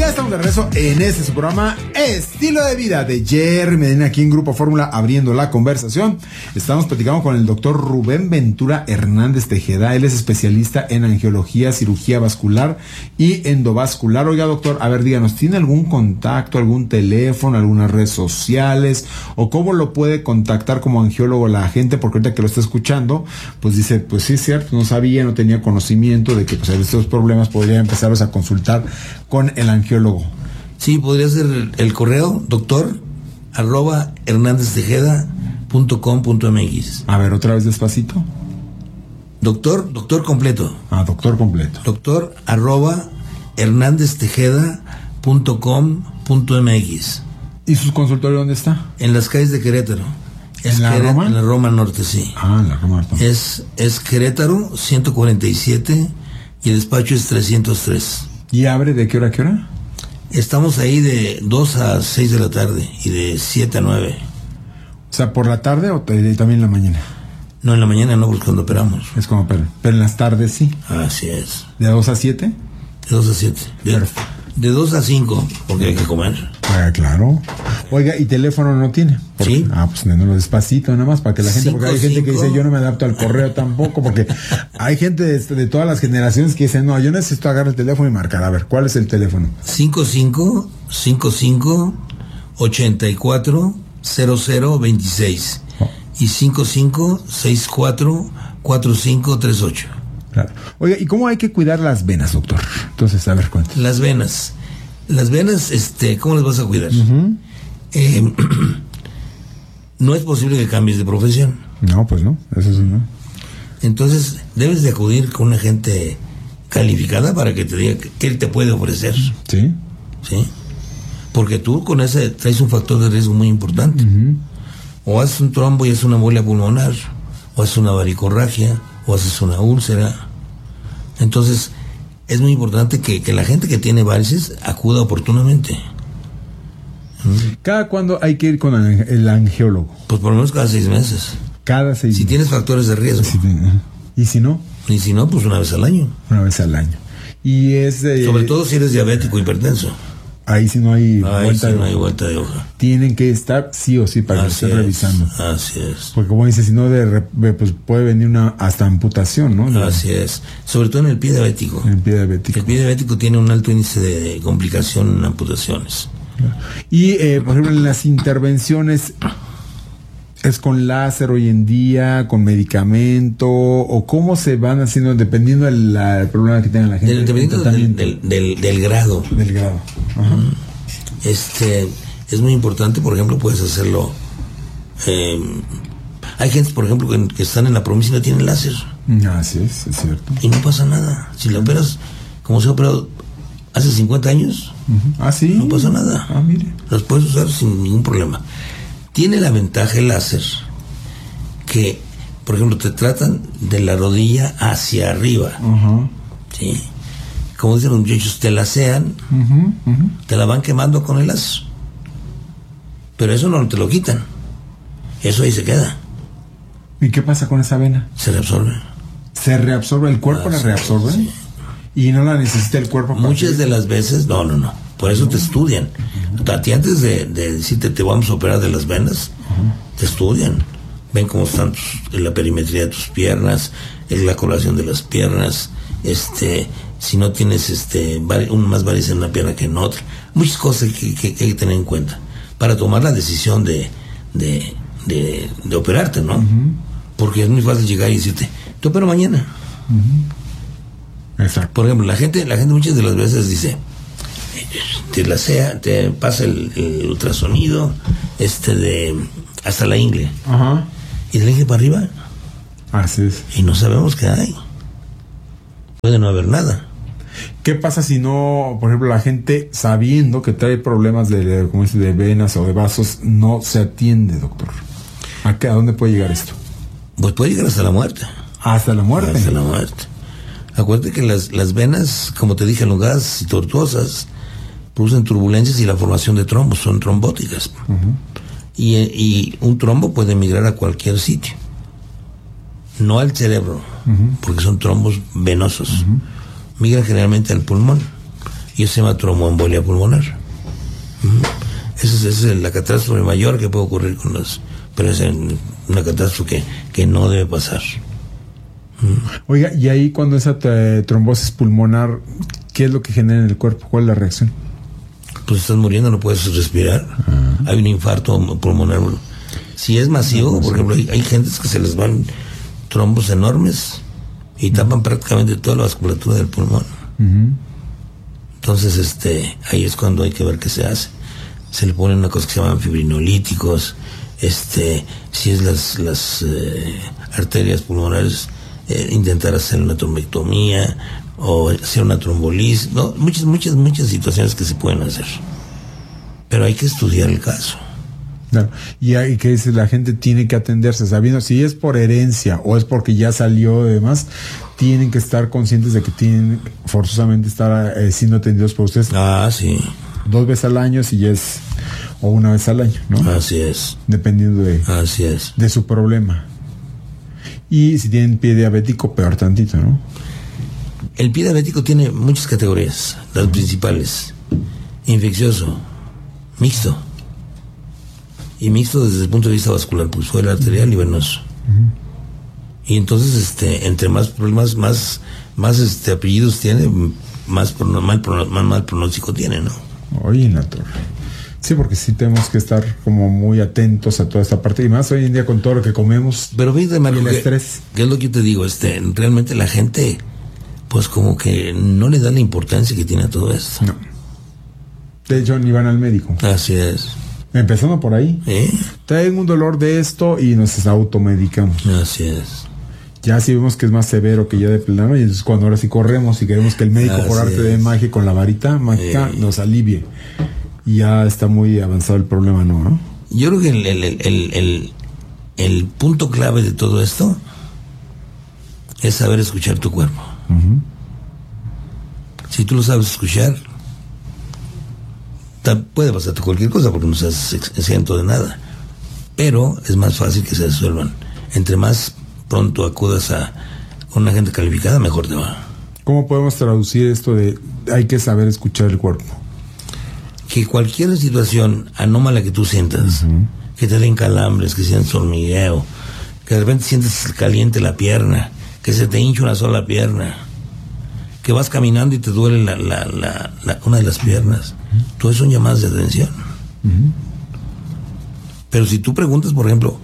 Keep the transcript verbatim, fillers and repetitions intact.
estamos de regreso en este su programa Estilo de Vida de Jerry Medina, aquí en Grupo Fórmula, abriendo la conversación. Estamos platicando con el doctor Rubén Ventura Hernández Tejeda. Él es especialista en angiología, cirugía vascular y endovascular. Oiga, doctor, a ver, díganos, ¿tiene algún contacto, algún teléfono, algunas redes sociales? ¿O cómo lo puede contactar como angiólogo la gente? Porque ahorita que lo está escuchando, pues dice, pues sí es cierto, no sabía, no tenía conocimiento de que pues estos problemas podrían empezarlos a consultar con el angiólogo. Sí, podría ser el, el correo doctor arroba hernández tejeda punto com punto m x. A ver, otra vez despacito. Doctor, doctor completo. Ah, doctor completo. Doctor arroba hernández tejeda punto com punto m x. ¿Y su consultorio dónde está? En las calles de Querétaro. ¿En Es la Queré- Roma? En la Roma Norte, sí. Ah, en la Roma Norte. Es, es Querétaro ciento cuarenta y siete y el despacho es trescientos tres. ¿Y abre de qué hora a qué hora? Estamos ahí de dos a seis de la tarde y de siete a nueve. O sea, ¿por la tarde o t- también en la mañana? No, en la mañana no, porque cuando operamos. Es como, pero, pero en las tardes sí. Así es. ¿De dos a siete? De dos a siete. De, Perfecto. de dos a cinco, porque hay que comer. Ah, claro. Oiga, ¿y teléfono no tiene? Porque, Sí. Ah, pues no, despacito, nada más, para que la gente, porque hay Cinco, gente que cinco. dice, yo no me adapto al correo tampoco, porque hay gente de, de todas las generaciones que dicen, no, yo necesito agarrar el teléfono y marcar. A ver, ¿cuál es el teléfono? cinco cinco cinco cinco ochenta y cuatro cero cero veintiséis Oh. y cinco cinco seis cuatro cuatro cinco tres ocho. Claro. Oiga, ¿y cómo hay que cuidar las venas, doctor? Entonces, a ver, cuéntame. Las venas. Las venas, este, ¿cómo las vas a cuidar? Ujú. Eh, no es posible que cambies de profesión. No, pues no, eso sí, ¿no? Entonces, debes de acudir con una gente calificada para que te diga qué qué te puede ofrecer. Sí. ¿Sí? Porque tú con ese traes un factor de riesgo muy importante. Ujú. O haces un trombo y haces una embolia pulmonar, o haces una varicorragia, o haces una úlcera. Entonces, es muy importante que, que la gente que tiene varices acuda oportunamente. ¿Cada cuándo hay que ir con el, el angiólogo? Pues por lo menos cada seis meses. Cada seis Si meses. tienes factores de riesgo. Sí, ajá. ¿Y si no? Y si no, pues una vez al año. Una vez al año. Y es... eh, Sobre todo si eres diabético o hipertenso. Ahí sí no hay Ahí vuelta sí de no hay hoja. vuelta de hoja. Tienen que estar sí o sí para que Así esté es, revisando. así es. Porque como dice, si no, de rep- pues puede venir una hasta amputación, ¿no? De- Así es. Sobre todo en el pie diabético. El pie diabético. El pie diabético tiene un alto índice de complicación en amputaciones. Y, eh, por ejemplo, en las intervenciones, ¿es con láser hoy en día, con medicamento? ¿O cómo se van haciendo dependiendo del la- el problema que tenga la gente? Del, dependiendo el del, tratamiento del, del, del grado. del grado. Ajá. Este es muy importante, por ejemplo, puedes hacerlo. Eh, hay gente, por ejemplo, que, que están en la provincia y no tienen láser. Así es, es cierto. Y no pasa nada. Si la operas como se ha operado hace cincuenta años, Ujú. Ah, sí. no pasa nada. Ah, mire. Los puedes usar sin ningún problema. Tiene la ventaja el láser que, por ejemplo, te tratan de la rodilla hacia arriba. Ajá. ¿Sí? Como dicen los muchachos, te lacean, Ujú, ujú. te la van quemando con el láser. Pero eso no te lo quitan. Eso ahí se queda. ¿Y qué pasa con esa vena? Se reabsorbe. ¿Se reabsorbe? ¿El cuerpo Ah, la sí, reabsorbe? sí. Y no la necesita el cuerpo para Muchas que- de las veces, no, no, no. Por eso te estudian. A ti antes de, de decirte te vamos a operar de las venas, te estudian. Ven cómo están tus- la perimetría de tus piernas, es la coloración de las piernas, este, si no tienes este vari- un más varices en una pierna que en otra. Muchas cosas que, que- que hay que tener en cuenta para tomar la decisión de, de, de, de operarte, ¿no? Porque es muy fácil llegar y decirte, te opero mañana. Exacto. Por ejemplo, la gente, la gente muchas de las veces dice, te lasea, te pasa el, el ultrasonido, este de hasta la ingle, Ajá. y de la ingle para arriba, Así es. y no sabemos qué hay. Puede no haber nada. ¿Qué pasa si no, por ejemplo, la gente sabiendo que trae problemas de, de, como dice, de venas o de vasos, no se atiende, doctor? ¿A, qué, ¿A dónde puede llegar esto? Pues puede llegar hasta la muerte. Hasta la muerte. Hasta la muerte. Acuérdate que las, las venas, como te dije, alongadas y tortuosas, producen turbulencias y la formación de trombos, son trombóticas. Uh-huh. Y, y un trombo puede migrar a cualquier sitio. No al cerebro, uh-huh. porque son trombos venosos. Uh-huh. Migran generalmente al pulmón. y eso se llama tromboembolia pulmonar. Uh-huh. Esa es, esa es la catástrofe mayor que puede ocurrir con los, pero es una catástrofe que, que no debe pasar. Uh-huh. Oiga, y ahí cuando esa t- trombosis pulmonar, ¿qué es lo que genera en el cuerpo? ¿Cuál es la reacción? Pues estás muriendo, no puedes respirar. Uh-huh. Hay un infarto pulmonar. Si es masivo, uh-huh. por ejemplo, hay, hay gentes que se les van trombos enormes y tapan uh-huh. prácticamente toda la vasculatura del pulmón. Uh-huh. Entonces, este, ahí es cuando hay que ver qué se hace. Se le ponen una cosa que se llaman fibrinolíticos, este, si es las, las eh, arterias pulmonares, eh, intentar hacer una trombectomía o hacer una trombolisis, no, muchas, muchas, muchas situaciones que se pueden hacer. Pero hay que estudiar el caso. Claro. Y hay que dice, la gente tiene que atenderse, sabiendo si es por herencia o es porque ya salió y demás, tienen que estar conscientes de que tienen forzosamente estar eh, siendo atendidos por ustedes. Ah, sí. Dos veces al año, si es, o una vez al año, ¿no? Así es. Dependiendo de, Así es. de su problema. Y si tienen pie diabético, peor tantito, ¿no? El pie diabético tiene muchas categorías, las uh-huh. principales. Infeccioso, mixto. Y mixto desde el punto de vista vascular, pulsual, arterial y venoso. Uh-huh. Y entonces, este, entre más problemas, más, más este apellidos tiene, más mal, más mal pronóstico tiene, ¿no? Oye, en la torre. Sí, porque sí tenemos que estar como muy atentos a toda esta parte, y más hoy en día con todo lo que comemos. Pero fíjate, Mario, el que, estrés. ¿qué es lo que yo te digo? Este, realmente la gente, pues como que no le da la importancia que tiene a todo esto. No. De hecho, ni van al médico. Así es. Empezando por ahí. ¿Eh? Tengo un dolor de esto y nos automedicamos. Así es. Ya si vemos que es más severo que ya de plano, y es cuando ahora sí corremos y queremos que el médico Así por arte es. de magia con la varita mágica eh. nos alivie. Y ya está muy avanzado el problema, ¿no? ¿no? Yo creo que el, el, el, el, el punto clave de todo esto es saber escuchar tu cuerpo. Uh-huh. Si tú lo sabes escuchar, puede pasarte cualquier cosa porque no estás exento de nada, pero es más fácil que se resuelvan. Entre más pronto acudas a una gente calificada, mejor te va. ¿Cómo podemos traducir esto de hay que saber escuchar el cuerpo? Que cualquier situación anómala que tú sientas, uh-huh. que te den calambres, que sientas hormigueo, que de repente sientes caliente la pierna, que se te hincha una sola pierna, que vas caminando y te duele la, la, la, la, una de las piernas, uh-huh. todo eso son llamadas de atención. Uh-huh. Pero si tú preguntas, por ejemplo,